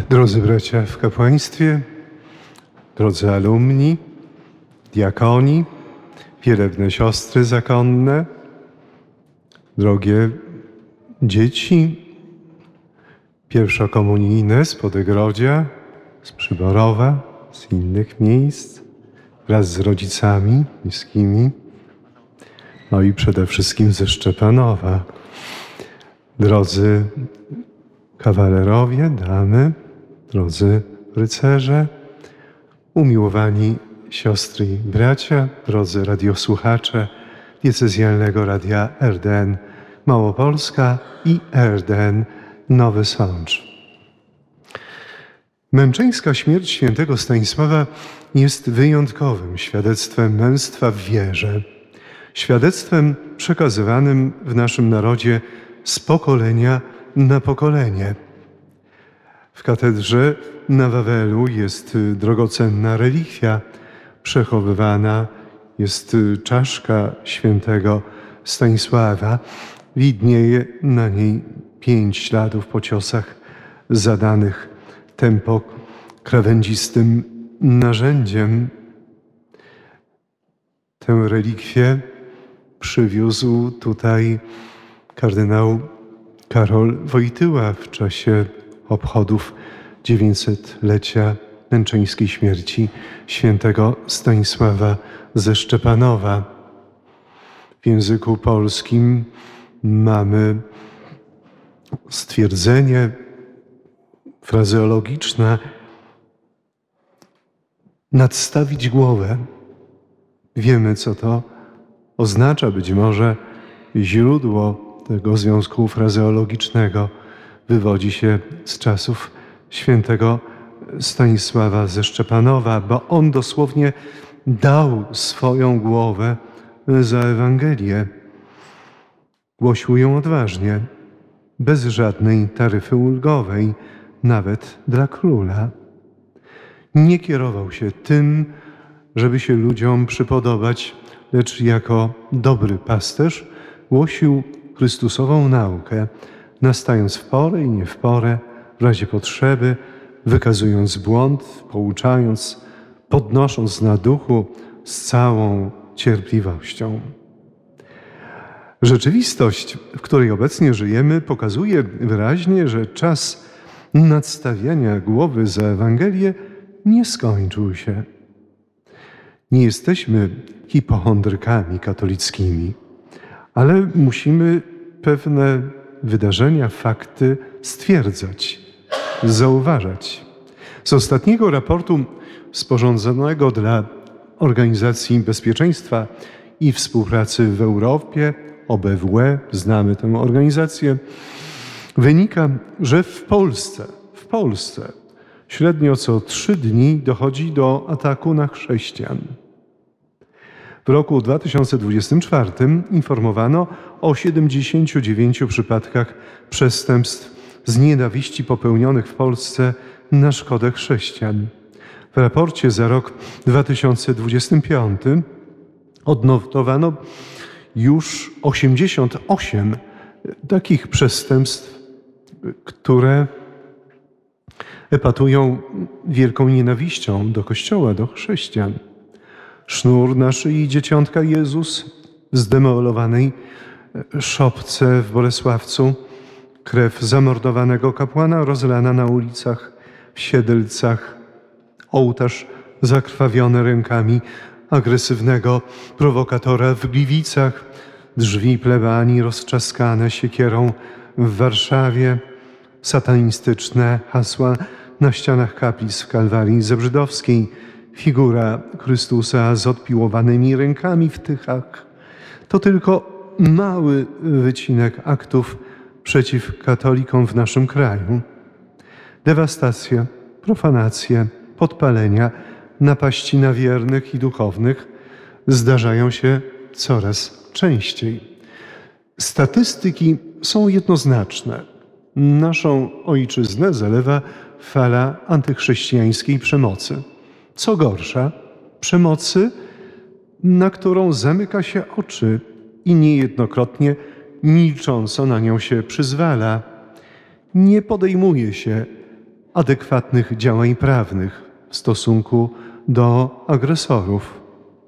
Drodzy bracia w kapłaństwie, drodzy alumni, diakoni, wielebne siostry zakonne, drogie dzieci pierwszokomunijne z Podegrodzia, z Przyborowa, z innych miejsc, wraz z rodzicami bliskimi, no i przede wszystkim ze Szczepanowa. Drodzy kawalerowie, damy, drodzy rycerze, umiłowani siostry i bracia, drodzy radiosłuchacze diecezjalnego radia RDN Małopolska i RDN Nowy Sącz. Męczeńska śmierć świętego Stanisława jest wyjątkowym świadectwem męstwa w wierze, świadectwem przekazywanym w naszym narodzie z pokolenia na pokolenie. W katedrze na Wawelu jest drogocenna relikwia przechowywana, jest czaszka świętego Stanisława. Widnieje na niej 5 śladów po ciosach zadanych tempo krawędzistym narzędziem. Tę relikwię przywiózł tutaj kardynał Karol Wojtyła w czasie obchodów 900-lecia męczeńskiej śmierci świętego Stanisława ze Szczepanowa. W języku polskim mamy stwierdzenie frazeologiczne nadstawić głowę. Wiemy, co to oznacza. Być może źródło tego związku frazeologicznego wywodzi się z czasów świętego Stanisława ze Szczepanowa, bo on dosłownie dał swoją głowę za Ewangelię. Głosił ją odważnie, bez żadnej taryfy ulgowej, nawet dla króla. Nie kierował się tym, żeby się ludziom przypodobać, lecz jako dobry pasterz głosił Chrystusową naukę, nastając w porę i nie w porę, w razie potrzeby, wykazując błąd, pouczając, podnosząc na duchu z całą cierpliwością. Rzeczywistość, w której obecnie żyjemy, pokazuje wyraźnie, że czas nadstawiania głowy za Ewangelię nie skończył się. Nie jesteśmy hipochondrykami katolickimi, ale musimy pewne wydarzenia, fakty stwierdzać, zauważać. Z ostatniego raportu sporządzonego dla Organizacji Bezpieczeństwa i Współpracy w Europie, OBWE, znamy tę organizację, wynika, że w Polsce średnio co 3 dni dochodzi do ataku na chrześcijan. W roku 2024 informowano o 79 przypadkach przestępstw z nienawiści popełnionych w Polsce na szkodę chrześcijan. W raporcie za rok 2025 odnotowano już 88 takich przestępstw, które epatują wielką nienawiścią do Kościoła, do chrześcijan. Sznur na szyi dzieciątka Jezus w zdemolowanej szopce w Bolesławcu, krew zamordowanego kapłana rozlana na ulicach w Siedlcach, ołtarz zakrwawiony rękami agresywnego prowokatora w Gliwicach, drzwi plebanii roztrzaskane siekierą w Warszawie, satanistyczne hasła na ścianach kaplic w Kalwarii Zebrzydowskiej, figura Chrystusa z odpiłowanymi rękami w Tychach. To tylko mały wycinek aktów przeciw katolikom w naszym kraju. Dewastacja, profanacje, podpalenia, napaści na wiernych i duchownych zdarzają się coraz częściej. Statystyki są jednoznaczne. Naszą ojczyznę zalewa fala antychrześcijańskiej przemocy. Co gorsza, przemocy, na którą zamyka się oczy i niejednokrotnie milcząco na nią się przyzwala. Nie podejmuje się adekwatnych działań prawnych w stosunku do agresorów.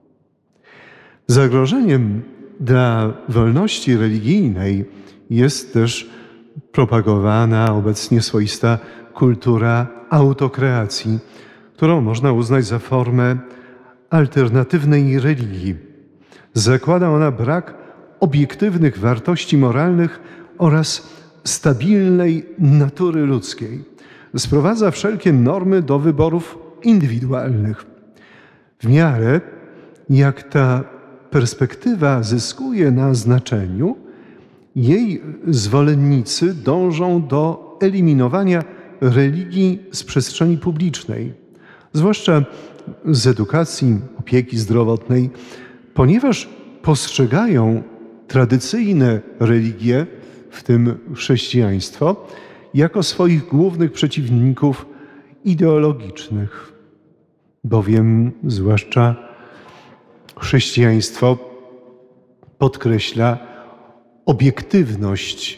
Zagrożeniem dla wolności religijnej jest też propagowana obecnie swoista kultura autokreacji, którą można uznać za formę alternatywnej religii. Zakłada ona brak obiektywnych wartości moralnych oraz stabilnej natury ludzkiej. Sprowadza wszelkie normy do wyborów indywidualnych. W miarę jak ta perspektywa zyskuje na znaczeniu, jej zwolennicy dążą do eliminowania religii z przestrzeni publicznej, zwłaszcza z edukacji, opieki zdrowotnej, ponieważ postrzegają tradycyjne religie, w tym chrześcijaństwo, jako swoich głównych przeciwników ideologicznych, bowiem zwłaszcza chrześcijaństwo podkreśla obiektywność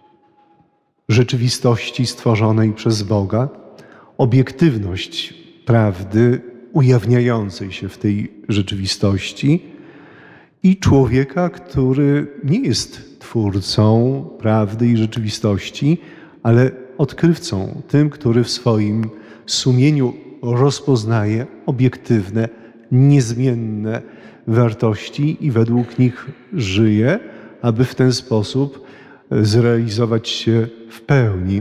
rzeczywistości stworzonej przez Boga, obiektywność prawdy ujawniającej się w tej rzeczywistości i człowieka, który nie jest twórcą prawdy i rzeczywistości, ale odkrywcą, tym, który w swoim sumieniu rozpoznaje obiektywne, niezmienne wartości i według nich żyje, aby w ten sposób zrealizować się w pełni.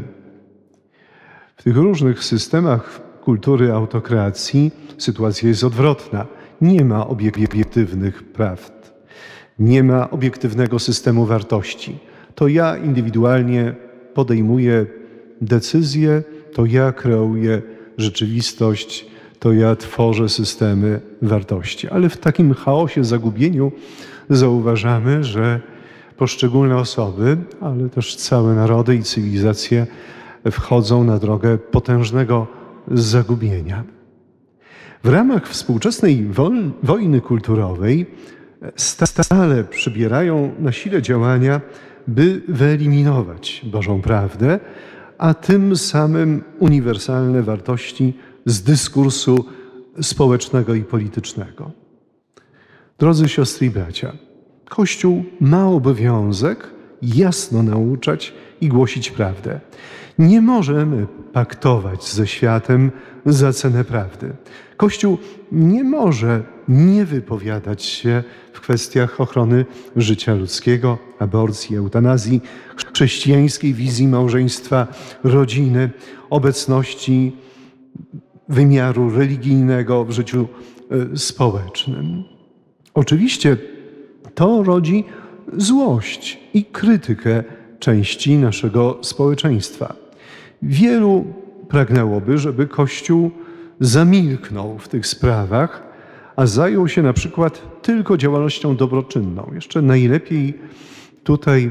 W tych różnych systemach kultury autokracji sytuacja jest odwrotna. Nie ma obiektywnych prawd, nie ma obiektywnego systemu wartości. To ja indywidualnie podejmuję decyzje, to ja kreuję rzeczywistość, to ja tworzę systemy wartości. Ale w takim chaosie, zagubieniu zauważamy, że poszczególne osoby, ale też całe narody i cywilizacje wchodzą na drogę potężnego zagubienia. W ramach współczesnej wojny kulturowej stale przybierają na sile działania, by wyeliminować Bożą prawdę, a tym samym uniwersalne wartości z dyskursu społecznego i politycznego. Drodzy siostry i bracia, Kościół ma obowiązek jasno nauczać i głosić prawdę. Nie możemy paktować ze światem za cenę prawdy. Kościół nie może nie wypowiadać się w kwestiach ochrony życia ludzkiego, aborcji, eutanazji, chrześcijańskiej wizji małżeństwa, rodziny, obecności wymiaru religijnego w życiu społecznym. Oczywiście to rodzi złość i krytykę części naszego społeczeństwa. Wielu pragnęłoby, żeby Kościół zamilknął w tych sprawach, a zajął się na przykład tylko działalnością dobroczynną. Jeszcze najlepiej tutaj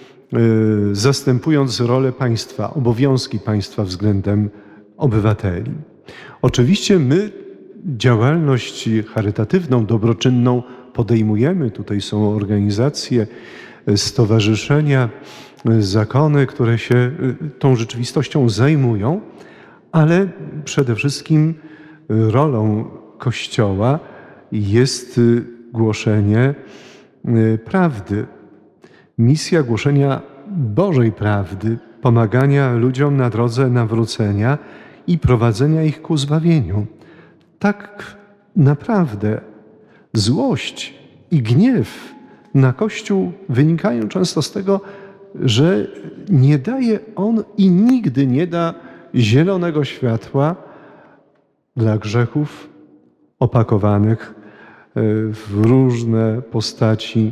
zastępując rolę państwa, obowiązki państwa względem obywateli. Oczywiście my działalność charytatywną, dobroczynną podejmujemy. Tutaj są organizacje, stowarzyszenia, zakony, które się tą rzeczywistością zajmują, ale przede wszystkim rolą Kościoła jest głoszenie prawdy. Misja głoszenia Bożej prawdy, pomagania ludziom na drodze nawrócenia i prowadzenia ich ku zbawieniu. Tak naprawdę złość i gniew na Kościół wynikają często z tego, że nie daje on i nigdy nie da zielonego światła dla grzechów opakowanych w różne postaci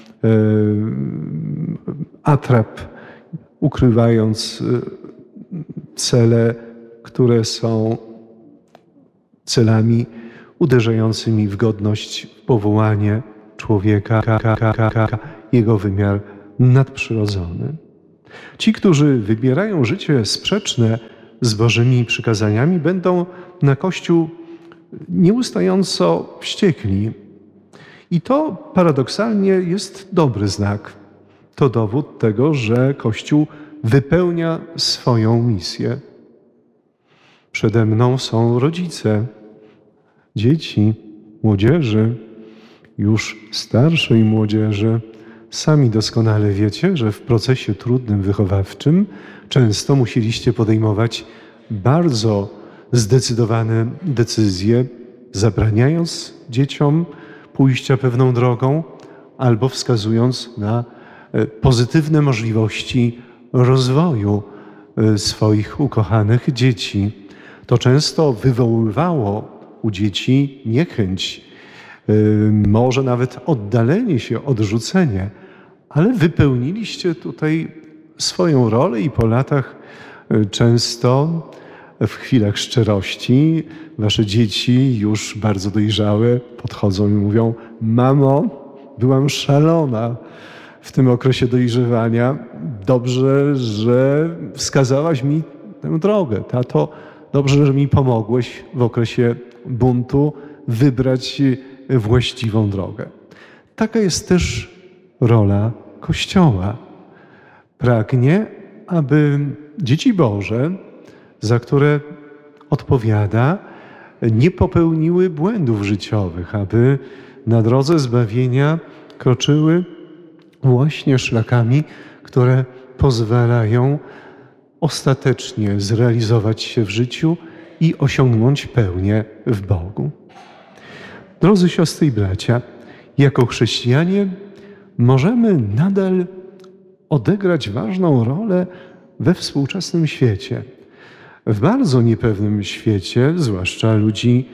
atrap, ukrywając cele, które są celami uderzającymi w godność, w powołanie człowieka, jego wymiar nadprzyrodzony. Ci, którzy wybierają życie sprzeczne z Bożymi przykazaniami, będą na Kościół nieustająco wściekli. I to paradoksalnie jest dobry znak. To dowód tego, że Kościół wypełnia swoją misję. Przede mną są rodzice, dzieci, młodzieży, już starszej młodzieży. Sami doskonale wiecie, że w procesie trudnym wychowawczym często musieliście podejmować bardzo zdecydowane decyzje, zabraniając dzieciom pójścia pewną drogą albo wskazując na pozytywne możliwości rozwoju swoich ukochanych dzieci. To często wywoływało u dzieci niechęć, może nawet oddalenie się, odrzucenie, ale wypełniliście tutaj swoją rolę i po latach często w chwilach szczerości wasze dzieci już bardzo dojrzałe podchodzą i mówią: mamo, byłam szalona w tym okresie dojrzewania. Dobrze, że wskazałaś mi tę drogę. Tato, dobrze, że mi pomogłeś w okresie buntu wybrać właściwą drogę. Taka jest też rola Kościoła. Pragnie, aby dzieci Boże, za które odpowiada, nie popełniły błędów życiowych, aby na drodze zbawienia kroczyły właśnie szlakami, które pozwalają ostatecznie zrealizować się w życiu i osiągnąć pełnię w Bogu. Drodzy siostry i bracia, jako chrześcijanie możemy nadal odegrać ważną rolę we współczesnym świecie. W bardzo niepewnym świecie, zwłaszcza ludzi,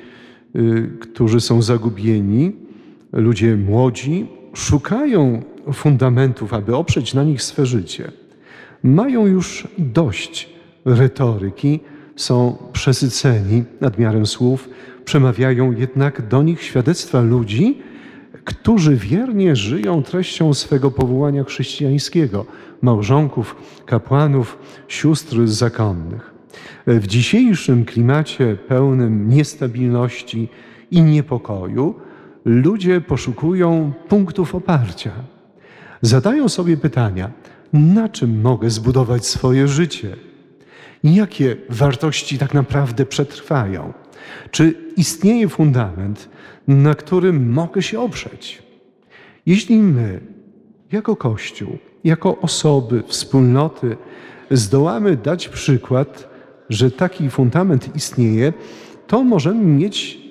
którzy są zagubieni, ludzie młodzi, szukają fundamentów, aby oprzeć na nich swe życie. Mają już dość retoryki, są przesyceni nadmiarem słów, przemawiają jednak do nich świadectwa ludzi, którzy wiernie żyją treścią swego powołania chrześcijańskiego, małżonków, kapłanów, sióstr zakonnych. W dzisiejszym klimacie pełnym niestabilności i niepokoju ludzie poszukują punktów oparcia. Zadają sobie pytania: na czym mogę zbudować swoje życie? Jakie wartości tak naprawdę przetrwają? Czy istnieje fundament, na którym mogę się oprzeć? Jeśli my, jako Kościół, jako osoby, wspólnoty, zdołamy dać przykład, że taki fundament istnieje, to możemy mieć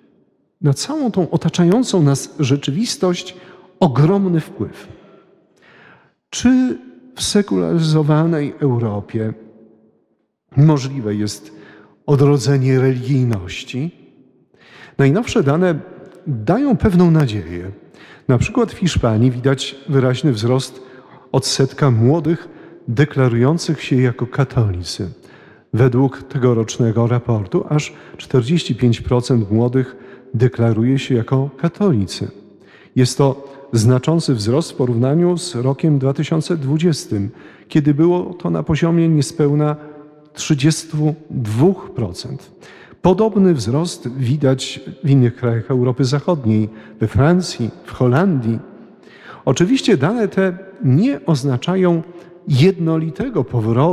na całą tą otaczającą nas rzeczywistość ogromny wpływ. Czy w sekularyzowanej Europie możliwe jest odrodzenie religijności? Najnowsze dane dają pewną nadzieję. Na przykład w Hiszpanii widać wyraźny wzrost odsetka młodych deklarujących się jako katolicy. Według tegorocznego raportu aż 45% młodych deklaruje się jako katolicy. Jest to znaczący wzrost w porównaniu z rokiem 2020, kiedy było to na poziomie niespełna 32%. Podobny wzrost widać w innych krajach Europy Zachodniej, we Francji, w Holandii. Oczywiście dane te nie oznaczają jednolitego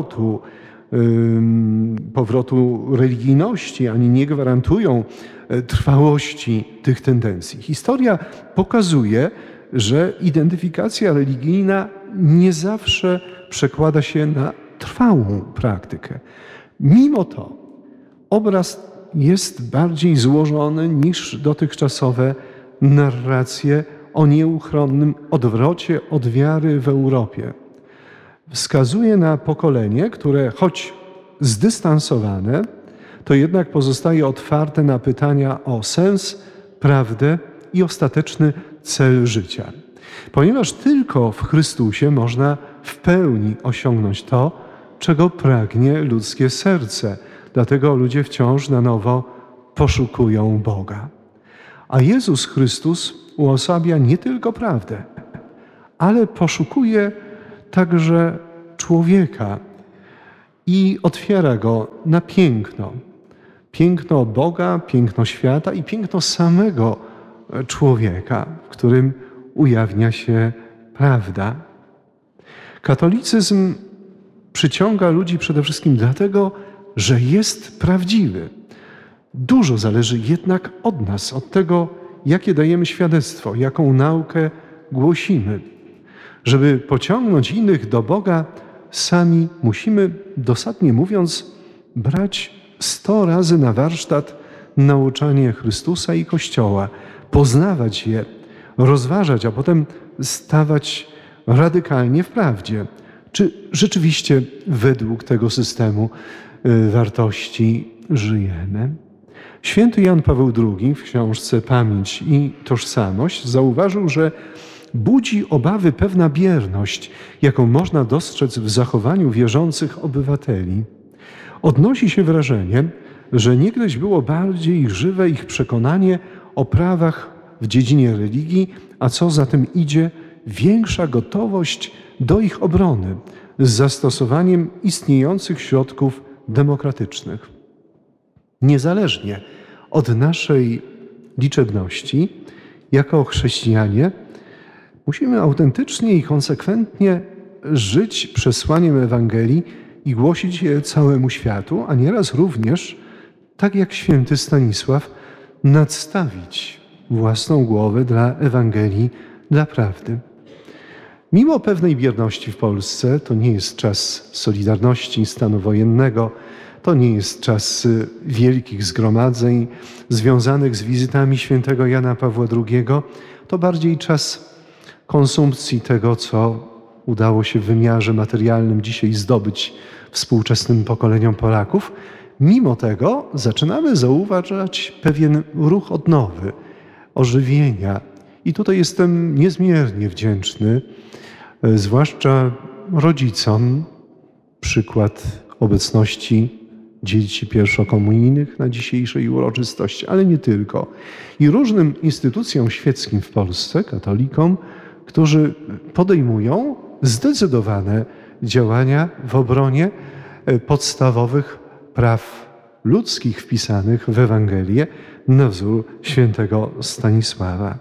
powrotu religijności, ani nie gwarantują trwałości tych tendencji. Historia pokazuje, że identyfikacja religijna nie zawsze przekłada się na trwałą praktykę. Mimo to obraz jest bardziej złożony niż dotychczasowe narracje o nieuchronnym odwrocie od wiary w Europie. Wskazuje na pokolenie, które choć zdystansowane, to jednak pozostaje otwarte na pytania o sens, prawdę i ostateczny cel życia. Ponieważ tylko w Chrystusie można w pełni osiągnąć to, czego pragnie ludzkie serce. Dlatego ludzie wciąż na nowo poszukują Boga. A Jezus Chrystus uosabia nie tylko prawdę, ale poszukuje także człowieka i otwiera go na piękno. Piękno Boga, piękno świata i piękno samego człowieka, w którym ujawnia się prawda. Katolicyzm przyciąga ludzi przede wszystkim dlatego, że jest prawdziwy. Dużo zależy jednak od nas, od tego, jakie dajemy świadectwo, jaką naukę głosimy. Żeby pociągnąć innych do Boga, sami musimy, dosadnie mówiąc, brać 100 razy na warsztat nauczanie Chrystusa i Kościoła, poznawać je, rozważać, a potem stawać radykalnie w prawdzie. Czy rzeczywiście według tego systemu wartości żyjemy? Święty Jan Paweł II w książce Pamięć i tożsamość zauważył, że budzi obawy pewna bierność, jaką można dostrzec w zachowaniu wierzących obywateli. Odnosi się wrażenie, że niegdyś było bardziej żywe ich przekonanie o prawach w dziedzinie religii, a co za tym idzie, większa gotowość do ich obrony z zastosowaniem istniejących środków demokratycznych. Niezależnie od naszej liczebności, jako chrześcijanie, musimy autentycznie i konsekwentnie żyć przesłaniem Ewangelii i głosić je całemu światu, a nieraz również, tak jak święty Stanisław, nadstawić własną głowę dla Ewangelii, dla prawdy. Mimo pewnej bierności w Polsce, to nie jest czas Solidarności, stanu wojennego, to nie jest czas wielkich zgromadzeń związanych z wizytami świętego Jana Pawła II, to bardziej czas konsumpcji tego, co udało się w wymiarze materialnym dzisiaj zdobyć współczesnym pokoleniom Polaków. Mimo tego zaczynamy zauważać pewien ruch odnowy, ożywienia. I tutaj jestem niezmiernie wdzięczny, zwłaszcza rodzicom, przykład obecności dzieci pierwszokomunijnych na dzisiejszej uroczystości, ale nie tylko. I różnym instytucjom świeckim w Polsce, katolikom, którzy podejmują zdecydowane działania w obronie podstawowych praw ludzkich wpisanych w Ewangelię na wzór świętego Stanisława.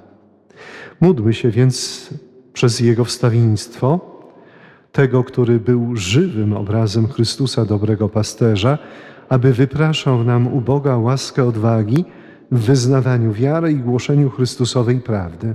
Módlmy się więc przez Jego wstawiennictwo, tego, który był żywym obrazem Chrystusa, dobrego pasterza, aby wypraszał nam u Boga łaskę odwagi w wyznawaniu wiary i głoszeniu Chrystusowej prawdy.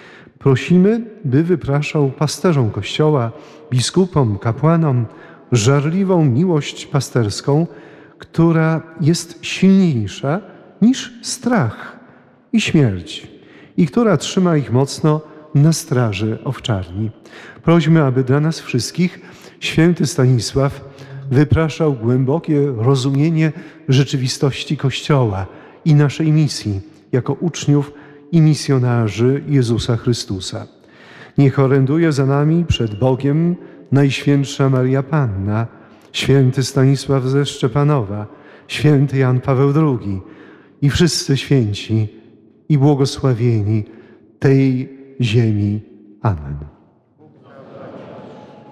Prosimy, by wypraszał pasterzom Kościoła, biskupom, kapłanom żarliwą miłość pasterską, która jest silniejsza niż strach i śmierć i która trzyma ich mocno na straży owczarni. Prośmy, aby dla nas wszystkich święty Stanisław wypraszał głębokie rozumienie rzeczywistości Kościoła i naszej misji jako uczniów i misjonarzy Jezusa Chrystusa. Niech oręduje za nami przed Bogiem Najświętsza Maria Panna, święty Stanisław ze Szczepanowa, święty Jan Paweł II i wszyscy święci i błogosławieni tej ziemi. Amen.